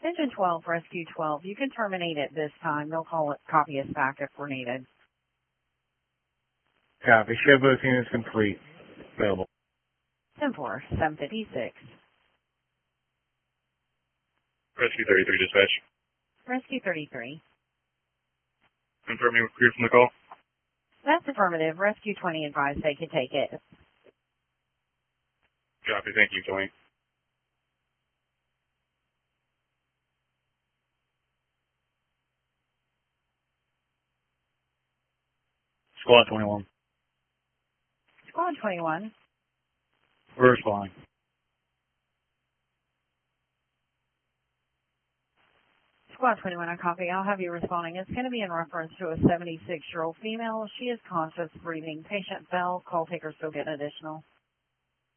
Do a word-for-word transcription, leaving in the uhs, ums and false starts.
Engine twelve, Rescue twelve. You can terminate it this time. They'll call it, copy us back if we're needed. Copy. Show both units complete. Available. ten four, seven fifty-six. Rescue thirty-three, dispatch. Rescue thirty-three. Confirm you were cleared from the call. That's affirmative. Rescue twenty advised they could take it. Copy. Thank you, Tony. Squad twenty-one. Squad twenty-one. We're responding. Squad twenty-one, I copy. I'll have you responding. It's going to be in reference to a seventy-six-year-old female. She is conscious, breathing. Patient fell. Call takers go get additional.